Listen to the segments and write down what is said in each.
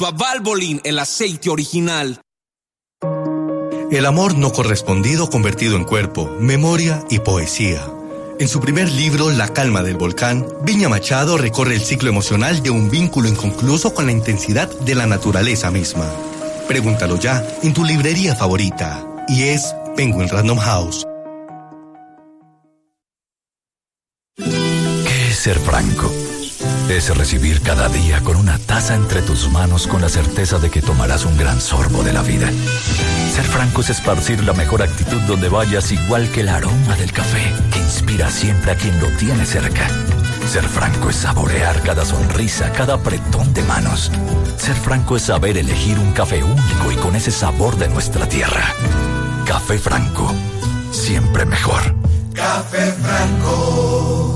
Valvoline, el aceite original. El amor no correspondido convertido en cuerpo, memoria y poesía. En su primer libro, La calma del volcán, Viña Machado recorre el ciclo emocional de un vínculo inconcluso con la intensidad de la naturaleza misma. Pregúntalo ya en tu librería favorita. Y es Penguin Random House. ¿Qué es ser franco? Es recibir cada día con una taza entre tus manos con la certeza de que tomarás un gran sorbo de la vida. Ser franco es esparcir la mejor actitud donde vayas, igual que el aroma del café que inspira siempre a quien lo tiene cerca. Ser franco es saborear cada sonrisa, cada apretón de manos. Ser franco es saber elegir un café único y con ese sabor de nuestra tierra. Café Franco, siempre mejor. Café Franco.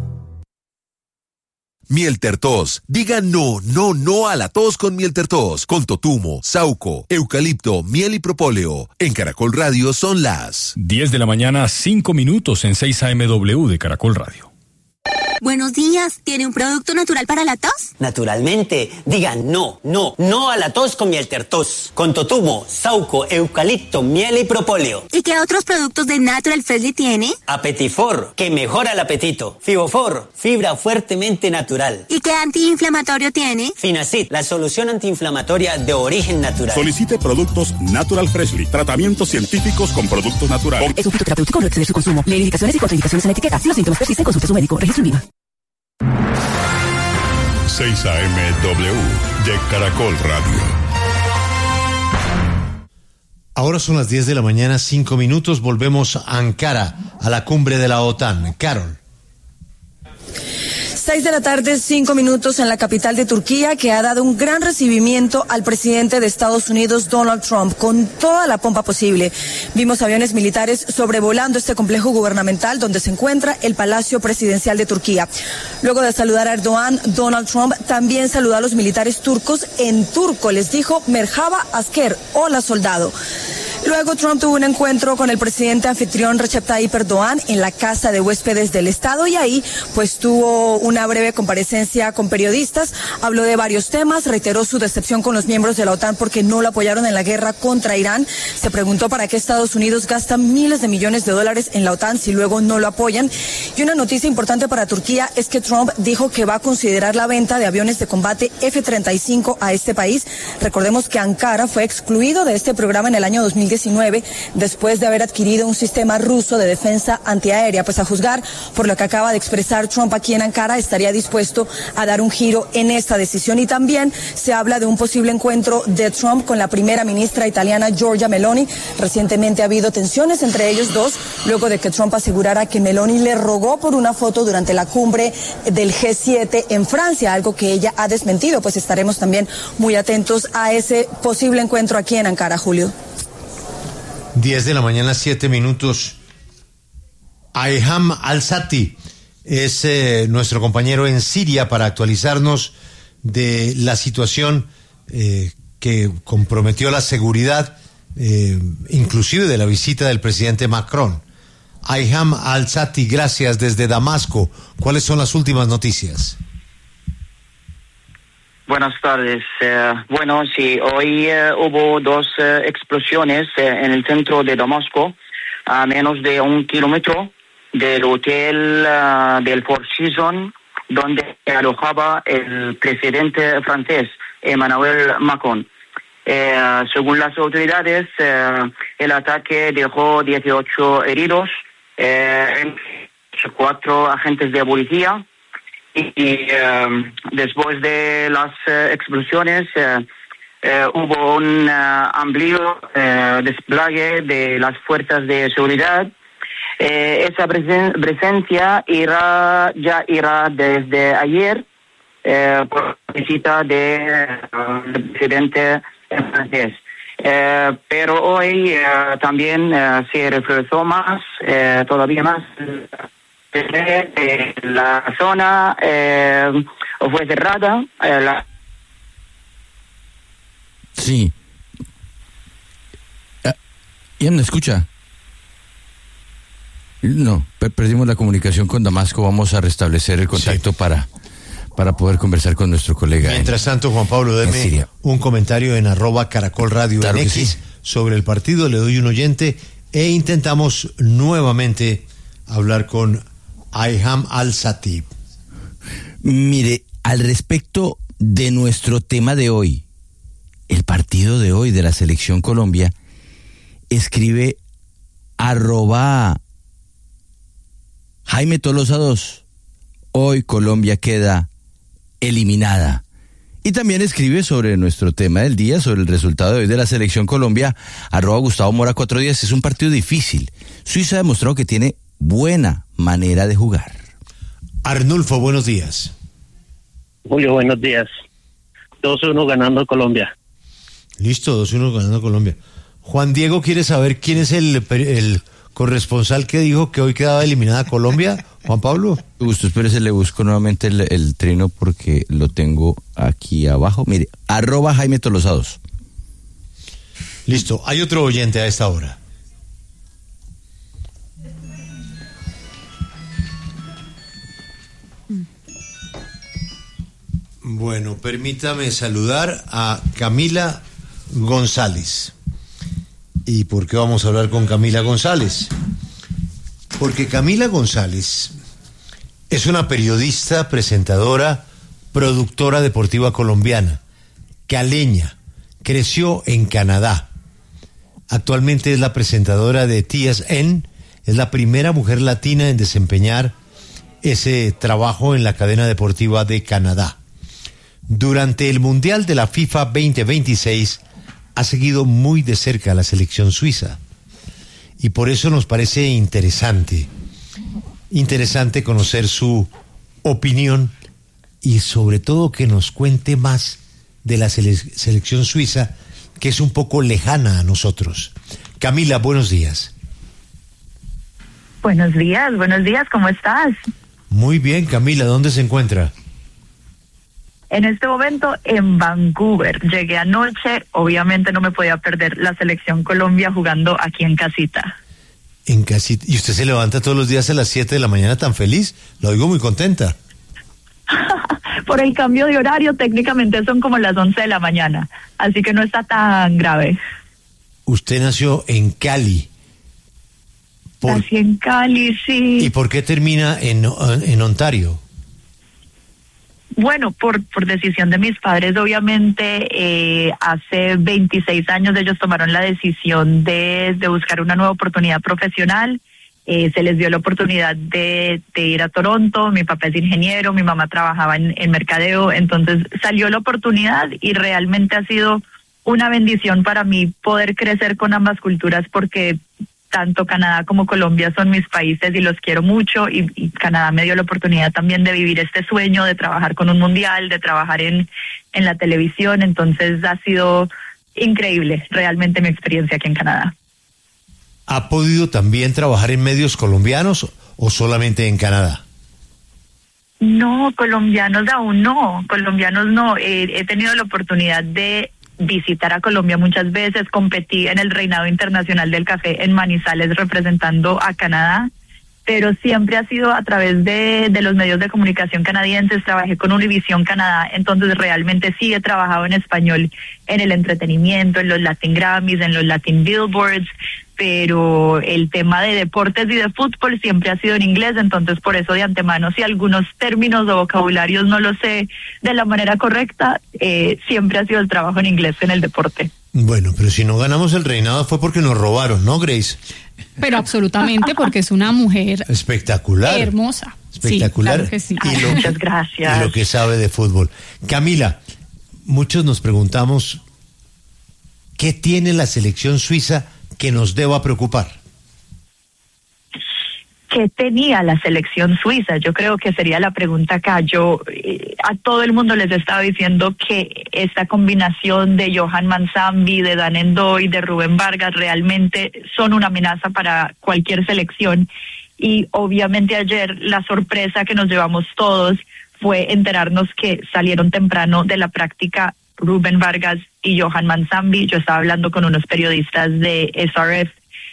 Miel Tertos. Diga no a la tos con Miel Tertos. Con totumo, sauco, eucalipto, miel y propóleo. En Caracol Radio son las 10 de la mañana, 5 minutos en 6 AMW de Caracol Radio. Buenos días, ¿tiene un producto natural para la tos? Naturalmente, digan no a la tos con Miel Tertos. Con totumo, sauco, eucalipto, miel y propóleo. ¿Y qué otros productos de Natural Freshly tiene? Apetifor, que mejora el apetito. Fibofor, fibra fuertemente natural. ¿Y qué antiinflamatorio tiene? Finacid, la solución antiinflamatoria de origen natural. Solicite productos Natural Freshly, tratamientos científicos con productos naturales. Es un fitoterapéutico, no excede su consumo. Lee indicaciones y contraindicaciones en etiqueta. Si los síntomas persisten, consulte a su médico. Registro en Viva. 6 AMW de Caracol Radio. Ahora son las 10 de la mañana, 5 minutos. Volvemos a Ankara, a la cumbre de la OTAN. Carol. 6 de la tarde, 5 minutos en la capital de Turquía, que ha dado un gran recibimiento al presidente de Estados Unidos, Donald Trump, con toda la pompa posible. Vimos aviones militares sobrevolando este complejo gubernamental donde se encuentra el Palacio Presidencial de Turquía. Luego de saludar a Erdogan, Donald Trump también saludó a los militares turcos en turco. Les dijo Merhaba asker, hola soldado. Luego Trump tuvo un encuentro con el presidente anfitrión Recep Tayyip Erdogan en la Casa de Huéspedes del Estado y ahí pues tuvo una breve comparecencia con periodistas, habló de varios temas, reiteró su decepción con los miembros de la OTAN porque no lo apoyaron en la guerra contra Irán, se preguntó para qué Estados Unidos gasta miles de millones de dólares en la OTAN si luego no lo apoyan. Y una noticia importante para Turquía es que Trump dijo que va a considerar la venta de aviones de combate F-35 a este país. Recordemos que Ankara fue excluido de este programa en el año 2019 después de haber adquirido un sistema ruso de defensa antiaérea. Pues a juzgar por lo que acaba de expresar Trump aquí en Ankara, estaría dispuesto a dar un giro en esta decisión. Y también se habla de un posible encuentro de Trump con la primera ministra italiana Giorgia Meloni. Recientemente ha habido tensiones entre ellos dos, luego de que Trump asegurara que Meloni le rogó por una foto durante la cumbre del G7 en Francia, algo que ella ha desmentido. Pues estaremos también muy atentos a ese posible encuentro aquí en Ankara, Julio. 10 de la mañana, 7 minutos. Ayham Al-Sati es nuestro compañero en Siria para actualizarnos de la situación que comprometió la seguridad, inclusive de la visita del presidente Macron. Ayham Al-Sati, gracias desde Damasco. ¿Cuáles son las últimas noticias? Buenas tardes. Bueno, sí, hoy hubo dos explosiones en el centro de Damasco, a menos de 1 kilómetro del hotel del Four Seasons, donde se alojaba el presidente francés, Emmanuel Macron. Según las autoridades, el ataque dejó 18 heridos, 4 agentes de policía. Y después de las explosiones hubo un amplio despliegue de las fuerzas de seguridad. Esa presencia ya irá desde ayer por visita del presidente francés. Pero hoy también se reforzó más, todavía más. La zona fue cerrada. Sí. ¿Ya me escucha? No, perdimos la comunicación con Damasco. Vamos a restablecer el contacto para poder conversar con nuestro colega. Mientras tanto, Juan Pablo, deme un comentario en @Caracol Radio en X sobre el partido. Le doy un oyente e intentamos nuevamente hablar con Ayham Al-Satib. Mire, al respecto de nuestro tema de hoy, el partido de hoy de la Selección Colombia, escribe @Jaime Tolosa 2. Hoy Colombia queda eliminada. Y también escribe sobre nuestro tema del día, sobre el resultado de hoy de la Selección Colombia, @Gustavo Mora 410. Es un partido difícil. Suiza ha demostrado que tiene buena manera de jugar. Arnulfo, buenos días. Julio, buenos días. 2-1 ganando Colombia. Listo, 2-1 ganando Colombia. Juan Diego quiere saber quién es el corresponsal que dijo que hoy quedaba eliminada Colombia. Juan Pablo. Gusto, espérese, le busco nuevamente el trino porque lo tengo aquí abajo. Mire, @Jaime Tolosa 2. Listo, hay otro oyente a esta hora. Bueno, permítame saludar a Camila González. ¿Y por qué vamos a hablar con Camila González? Porque Camila González es una periodista, presentadora, productora deportiva colombiana, caleña, creció en Canadá. Actualmente es la presentadora de TSN, es la primera mujer latina en desempeñar ese trabajo en la cadena deportiva de Canadá. Durante el Mundial de la FIFA 2026 ha seguido muy de cerca a la selección suiza y por eso nos parece interesante conocer su opinión y sobre todo que nos cuente más de la selección suiza, que es un poco lejana a nosotros. Camila, buenos días. Buenos días, ¿cómo estás? Muy bien, Camila, ¿dónde se encuentra? En este momento en Vancouver. Llegué anoche, obviamente no me podía perder la Selección Colombia jugando aquí en casita. En casita. ¿Y usted se levanta todos los días a las 7 de la mañana tan feliz? Lo oigo muy contenta. Por el cambio de horario, técnicamente son como las 11 de la mañana, así que no está tan grave. Usted nació en Cali. Nací en Cali, sí. ¿Y por qué termina en Ontario? Bueno, por decisión de mis padres, obviamente, hace 26 años ellos tomaron la decisión de buscar una nueva oportunidad profesional. Se les dio la oportunidad de ir a Toronto. Mi papá es ingeniero, mi mamá trabajaba en mercadeo, entonces salió la oportunidad y realmente ha sido una bendición para mí poder crecer con ambas culturas, porque tanto Canadá como Colombia son mis países y los quiero mucho, y Canadá me dio la oportunidad también de vivir este sueño, de trabajar con un mundial, de trabajar en la televisión. Entonces ha sido increíble realmente mi experiencia aquí en Canadá. ¿Ha podido también trabajar en medios colombianos o solamente en Canadá? No, colombianos aún no, he tenido la oportunidad de visitar a Colombia muchas veces. Competí en el Reinado Internacional del Café en Manizales representando a Canadá, pero siempre ha sido a través de los medios de comunicación canadienses. Trabajé con Univision Canadá, entonces realmente sí he trabajado en español en el entretenimiento, en los Latin Grammys, en los Latin Billboards, pero el tema de deportes y de fútbol siempre ha sido en inglés, entonces por eso de antemano, si algunos términos o vocabularios no los sé de la manera correcta, siempre ha sido el trabajo en inglés en el deporte. Bueno, pero si no ganamos el reinado fue porque nos robaron, ¿no, Grace? Pero absolutamente, porque es una mujer espectacular, hermosa. Espectacular. Sí, claro que sí. Muchas gracias. Y lo que sabe de fútbol. Camila, muchos nos preguntamos, ¿qué tiene la selección suiza que nos deba preocupar? ¿Qué tenía la selección suiza? Yo creo que sería la pregunta acá. Yo a todo el mundo les estaba diciendo que esta combinación de Johan Mansambi, de Dan Endoy, de Rubén Vargas realmente son una amenaza para cualquier selección. Y obviamente ayer la sorpresa que nos llevamos todos fue enterarnos que salieron temprano de la práctica Rubén Vargas y Johan Mansambi. Yo estaba hablando con unos periodistas de SRF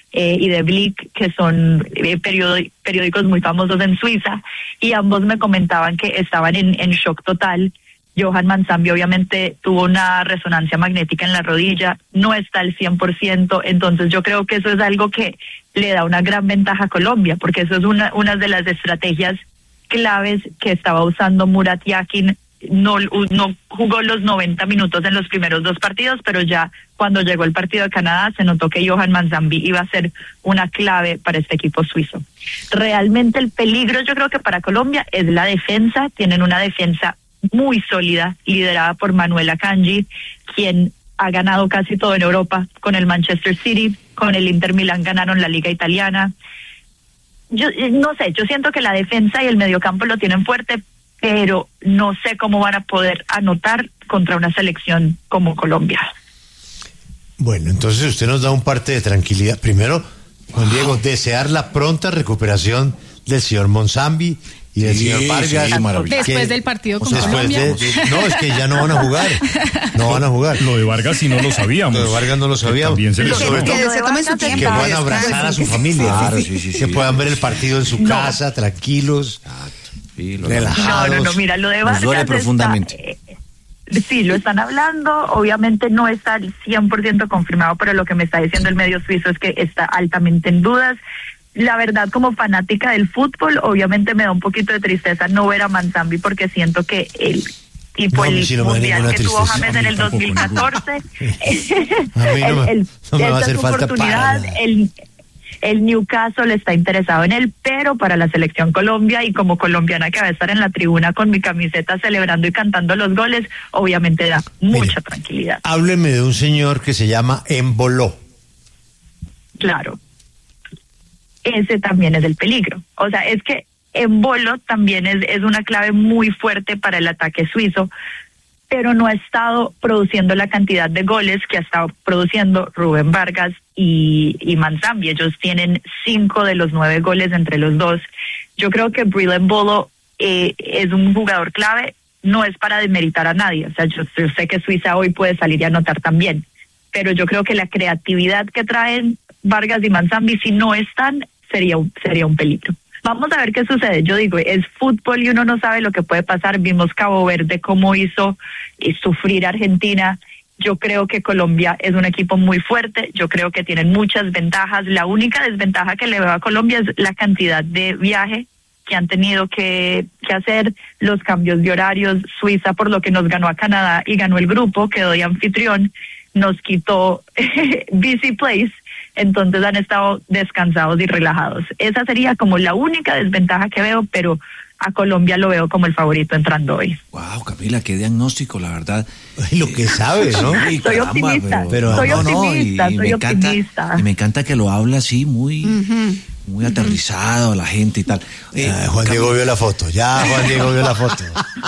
y de Blick, que son periódicos muy famosos en Suiza, y ambos me comentaban que estaban en shock total. Johan Manzambi obviamente tuvo una resonancia magnética en la rodilla, no está al 100%, entonces yo creo que eso es algo que le da una gran ventaja a Colombia, porque eso es una de las estrategias claves que estaba usando Murat Yakin. No jugó los 90 minutos en los primeros 2 partidos, pero ya cuando llegó el partido de Canadá se notó que Johan Manzambi iba a ser una clave para este equipo suizo. Realmente el peligro, yo creo que para Colombia, es la defensa. Tienen una defensa muy sólida, liderada por Manuel Akanji, quien ha ganado casi todo en Europa con el Manchester City, con el Inter Milán ganaron la Liga Italiana. Yo no sé, yo siento que la defensa y el mediocampo lo tienen fuerte, pero no sé cómo van a poder anotar contra una selección como Colombia. Bueno, entonces usted nos da un parte de tranquilidad. Primero, Juan Diego, desear la pronta recuperación del señor Manzambi y del señor Vargas. Después del partido con Colombia. No, es que ya no van a jugar. No van a jugar. Lo de Vargas sí no lo sabíamos. Lo de Vargas no lo sabíamos. También se sobre todo se tomen su tiempo. que puedan abrazar a su familia. Claro, que puedan ver el partido en su casa, tranquilos, relajados. No, mira, lo de Vargas duele profundamente. Sí, lo están hablando, obviamente no está al 100% confirmado, pero lo que me está diciendo el medio suizo es que está altamente en dudas. La verdad, como fanática del fútbol, obviamente me da un poquito de tristeza no ver a Manzambi, porque siento que el mundial que tuvo James en el 2014, no me va a hacer falta oportunidad, el Newcastle está interesado en él, pero para la selección Colombia, y como colombiana que va a estar en la tribuna con mi camiseta celebrando y cantando los goles, obviamente da mucha tranquilidad. Hábleme de un señor que se llama Embolo. Claro. Ese también es el peligro. O sea, es que Embolo también es una clave muy fuerte para el ataque suizo, pero no ha estado produciendo la cantidad de goles que ha estado produciendo Rubén Vargas y Manzambi. Ellos tienen 5 de los 9 goles entre los dos. Yo creo que Bril Embolo es un jugador clave, no es para demeritar a nadie. O sea, yo sé que Suiza hoy puede salir y anotar también, pero yo creo que la creatividad que traen Vargas y Manzambi, si no están, sería un peligro. Vamos a ver qué sucede. Yo digo, es fútbol y uno no sabe lo que puede pasar. Vimos Cabo Verde cómo hizo sufrir a Argentina. Yo creo que Colombia es un equipo muy fuerte. Yo creo que tienen muchas ventajas. La única desventaja que le veo a Colombia es la cantidad de viaje que han tenido que hacer, los cambios de horarios. Suiza, por lo que nos ganó a Canadá y ganó el grupo, quedó de anfitrión, nos quitó Busy Place. Entonces han estado descansados y relajados. Esa sería como la única desventaja que veo, pero a Colombia lo veo como el favorito entrando hoy. Wow, Camila, qué diagnóstico, la verdad. Lo que sabes, ¿no? Soy optimista, soy optimista. Y me encanta que lo habla así muy aterrizado a la gente y tal. Juan Diego vio la foto, Juan Diego vio la foto.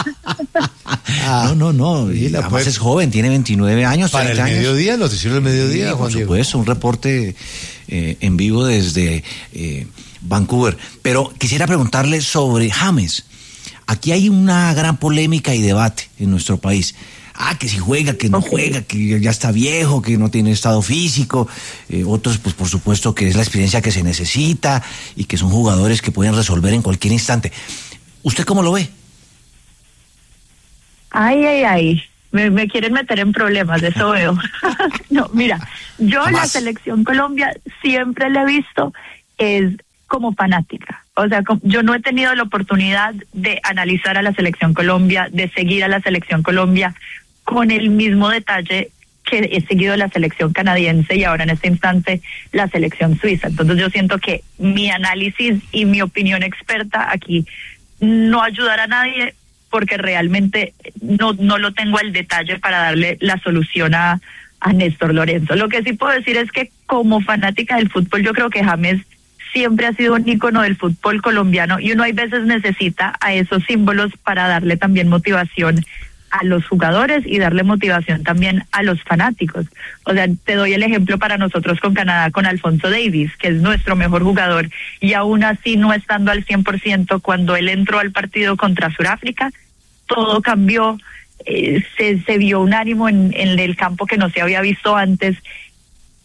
No, además es joven, tiene 29 años. Para el mediodía, noticiero del mediodía, Juan Diego. Por supuesto, un reporte en vivo desde Vancouver. Pero quisiera preguntarle sobre James. Aquí hay una gran polémica y debate en nuestro país. Que si juega, que no juega, que ya está viejo, que no tiene estado físico. Otros, pues por supuesto que es la experiencia que se necesita y que son jugadores que pueden resolver en cualquier instante. ¿Usted cómo lo ve? Ay. Me quieren meter en problemas, eso veo. No, mira, yo la selección Colombia siempre la he visto es como fanática. O sea, yo no he tenido la oportunidad de analizar a la selección Colombia, de seguir a la selección Colombia con el mismo detalle que he seguido la selección canadiense y ahora en este instante la selección suiza. Entonces yo siento que mi análisis y mi opinión experta aquí no ayudará a nadie, porque realmente no lo tengo al detalle para darle la solución a Néstor Lorenzo. Lo que sí puedo decir es que como fanática del fútbol, yo creo que James siempre ha sido un ícono del fútbol colombiano y uno hay veces necesita a esos símbolos para darle también motivación a los jugadores y darle motivación también a los fanáticos. O sea, te doy el ejemplo para nosotros con Canadá, con Alphonso Davies, que es nuestro mejor jugador, y aún así no estando al 100%, cuando él entró al partido contra Sudáfrica, todo cambió, se vio un ánimo en el campo que no se había visto antes.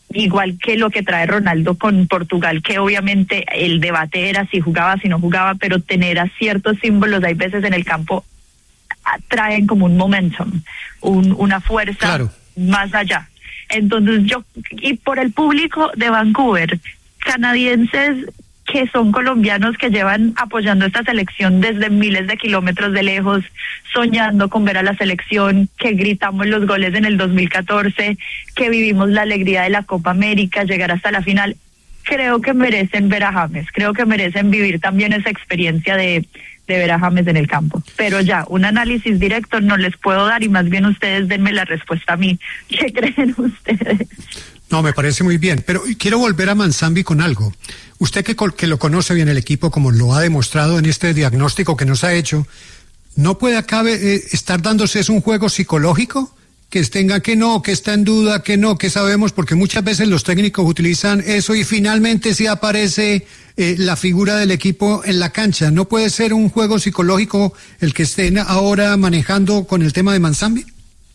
igual que lo que trae Ronaldo con Portugal, que obviamente el debate era si jugaba, si no jugaba, pero tener a ciertos símbolos, hay veces en el campo, traen como un momentum, una fuerza más allá. Entonces y por el público de Vancouver, canadienses que son colombianos que llevan apoyando esta selección desde miles de kilómetros de lejos, soñando con ver a la selección, que gritamos los goles en el 2014, que vivimos la alegría de la Copa América, llegar hasta la final, creo que merecen ver a James, creo que merecen vivir también esa experiencia de ver a James en el campo. Pero ya, un análisis directo no les puedo dar y más bien ustedes denme la respuesta a mí. ¿Qué creen ustedes? No, me parece muy bien, pero quiero volver a Manzambi con algo. Usted que lo conoce bien el equipo, como lo ha demostrado en este diagnóstico que nos ha hecho, ¿no puede estar dándose un juego psicológico? Que tenga que no, que está en duda, que no, que sabemos, porque muchas veces los técnicos utilizan eso y finalmente sí aparece la figura del equipo en la cancha. ¿No puede ser un juego psicológico el que estén ahora manejando con el tema de Manzambi?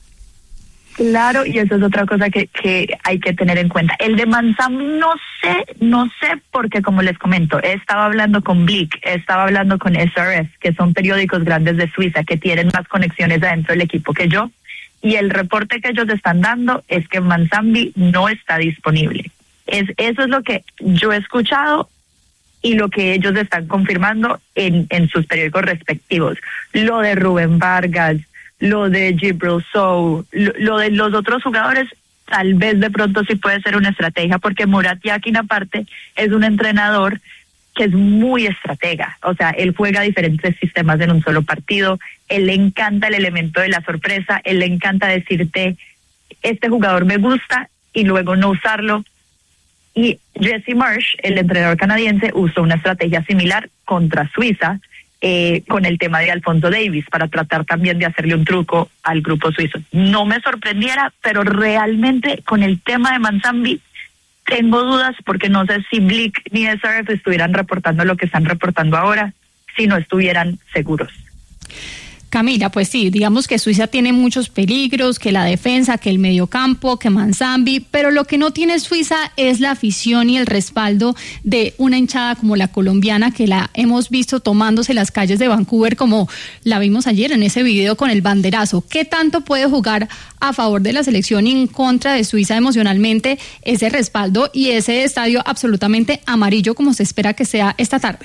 Claro, y eso es otra cosa que hay que tener en cuenta. El de Manzambi no sé porque, como les comento, he estado hablando con Blick, he estado hablando con SRF, que son periódicos grandes de Suiza, que tienen más conexiones adentro del equipo que yo, y el reporte que ellos están dando es que Manzambi no está disponible. Eso es lo que yo he escuchado y lo que ellos están confirmando en sus periódicos respectivos. Lo de Rubén Vargas, lo de Djibril Sow, lo de los otros jugadores, tal vez de pronto sí puede ser una estrategia, porque Murat Yakin aparte es un entrenador que es muy estratega, o sea, él juega diferentes sistemas en un solo partido, él le encanta el elemento de la sorpresa, él le encanta decirte, este jugador me gusta, y luego no usarlo. Y Jesse Marsh, el entrenador canadiense, usó una estrategia similar contra Suiza, con el tema de Alphonso Davies, para tratar también de hacerle un truco al grupo suizo. No me sorprendiera, pero realmente con el tema de Manzambi tengo dudas, porque no sé si Blick ni SRF estuvieran reportando lo que están reportando ahora, si no estuvieran seguros. Camila, pues sí, digamos que Suiza tiene muchos peligros, que la defensa, que el mediocampo, que Manzambi, pero lo que no tiene Suiza es la afición y el respaldo de una hinchada como la colombiana, que la hemos visto tomándose las calles de Vancouver, como la vimos ayer en ese video con el banderazo. ¿Qué tanto puede jugar a favor de la selección y en contra de Suiza emocionalmente ese respaldo y ese estadio absolutamente amarillo como se espera que sea esta tarde?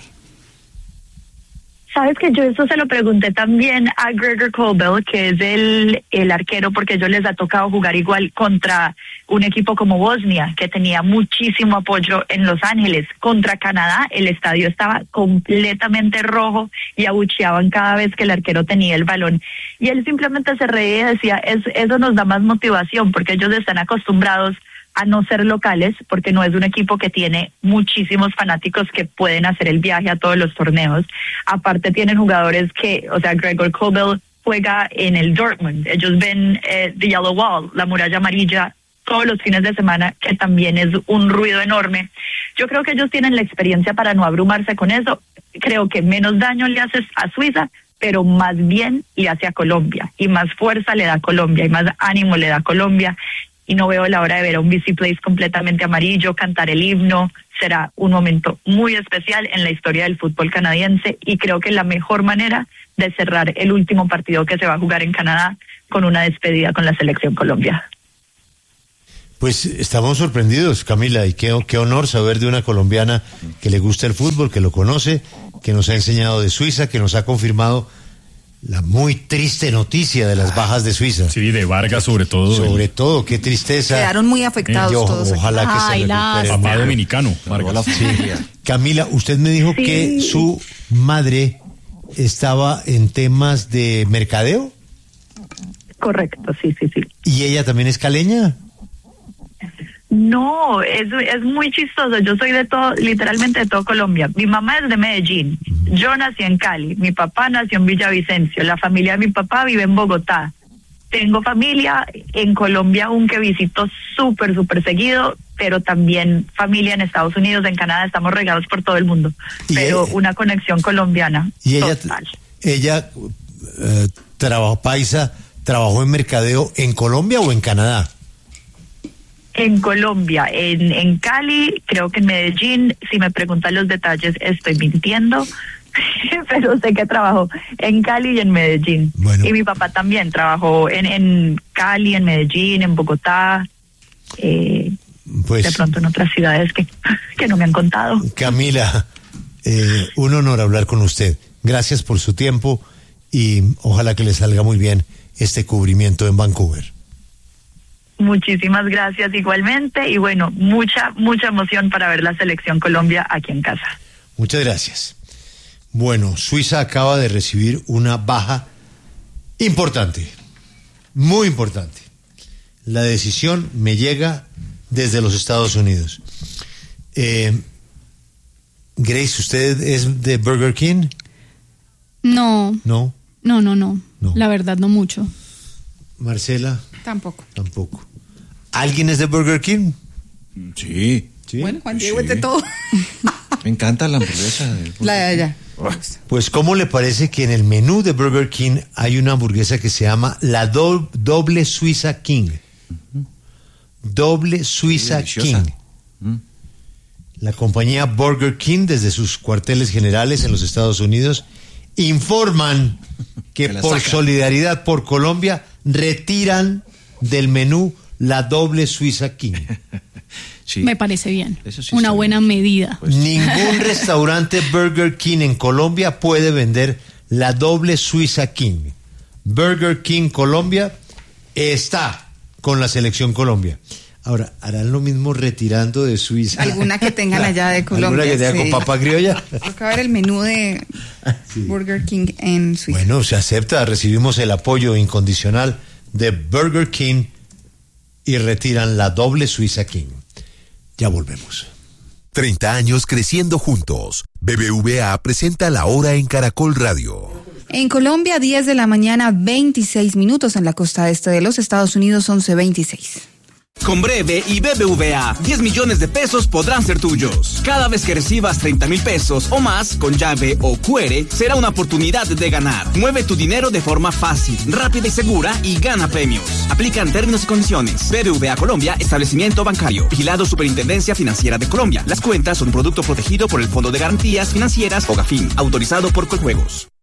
Sabes que yo eso se lo pregunté también a Gregor Kobel, que es el arquero, porque ellos les ha tocado jugar igual contra un equipo como Bosnia, que tenía muchísimo apoyo en Los Ángeles. Contra Canadá, el estadio estaba completamente rojo y abucheaban cada vez que el arquero tenía el balón. Y él simplemente se reía y decía, eso nos da más motivación, porque ellos están acostumbrados a no ser locales, porque no es un equipo que tiene muchísimos fanáticos que pueden hacer el viaje a todos los torneos. Aparte tienen jugadores que, o sea, Gregor Kobel juega en el Dortmund, ellos ven The Yellow Wall, la muralla amarilla, todos los fines de semana, que también es un ruido enorme. Yo creo que ellos tienen la experiencia para no abrumarse con eso. Creo que menos daño le hace a Suiza, pero más bien le hace a Colombia, y más fuerza le da a Colombia, y más ánimo le da a Colombia. Y no veo la hora de ver a un BC Place completamente amarillo, cantar el himno. Será un momento muy especial en la historia del fútbol canadiense, y creo que la mejor manera de cerrar el último partido que se va a jugar en Canadá con una despedida con la selección Colombia. Pues estamos sorprendidos, Camila, y qué honor saber de una colombiana que le gusta el fútbol, que lo conoce, que nos ha enseñado de Suiza, que nos ha confirmado la muy triste noticia de las bajas de Suiza. Sí, de Vargas sobre todo. Sobre todo, qué tristeza. Quedaron muy afectados todos. Ojalá que se recupere. Papá dominicano, Vargas. Sí. Camila, usted me dijo que su madre estaba en temas de mercadeo. Correcto, sí. ¿Y ella también es caleña? No, es muy chistoso. Yo soy de todo, literalmente de todo Colombia. Mi mamá es de Medellín. Yo nací en Cali. Mi papá nació en Villavicencio. La familia de mi papá vive en Bogotá. Tengo familia en Colombia, aún que visito súper seguido, pero también familia en Estados Unidos, en Canadá. Estamos regados por todo el mundo. Pero una conexión colombiana. ¿Y total. ella trabajó en mercadeo en Colombia o en Canadá? En Colombia, en Cali, creo que en Medellín. Si me preguntan los detalles, estoy mintiendo. Pero sé que trabajó en Cali y en Medellín. Bueno. Y mi papá también trabajó en Cali, en Medellín, en Bogotá, pues, de pronto en otras ciudades que no me han contado. Camila, un honor hablar con usted. Gracias por su tiempo y ojalá que le salga muy bien este cubrimiento en Vancouver. Muchísimas gracias igualmente y bueno, mucha emoción para ver la selección Colombia aquí en casa. Muchas gracias. Bueno, Suiza acaba de recibir una baja importante, muy importante. La decisión me llega desde los Estados Unidos. Grace, ¿usted es de Burger King? No. ¿No? No. La verdad, no mucho. Marcela. Tampoco. ¿Alguien es de Burger King? Sí. Bueno, Juan Diego es de todo. Me encanta la hamburguesa. Ya. Pues, ¿cómo le parece que en el menú de Burger King hay una hamburguesa que se llama la Doble Suiza King? Doble Suiza King. La compañía Burger King, desde sus cuarteles generales en los Estados Unidos, informan que por solidaridad por Colombia retiran del menú la Doble Suiza King. Sí. Me parece bien, sí, una buena medida. Pues. Ningún restaurante Burger King en Colombia puede vender la Doble Suiza King. Burger King Colombia está con la selección Colombia. Ahora, ¿harán lo mismo retirando de Suiza? Alguna que tengan allá de Colombia. ¿Alguna que tenga con papa criolla? Toca ver el menú de Burger King en Suiza. Bueno, se acepta, recibimos el apoyo incondicional de Burger King y retiran la Doble Suiza King. Ya volvemos. 30 años creciendo juntos. BBVA presenta La Hora en Caracol Radio. En Colombia, 10 de la mañana, 26 minutos. En la costa este de los Estados Unidos, 11:26. Con Breve y BBVA, 10 millones de pesos podrán ser tuyos. Cada vez que recibas 30,000 pesos o más con llave o QR, será una oportunidad de ganar. Mueve tu dinero de forma fácil, rápida y segura y gana premios. Aplican términos y condiciones. BBVA Colombia, establecimiento bancario. Vigilado Superintendencia Financiera de Colombia. Las cuentas son un producto protegido por el Fondo de Garantías Financieras o GAFIN, autorizado por Coljuegos.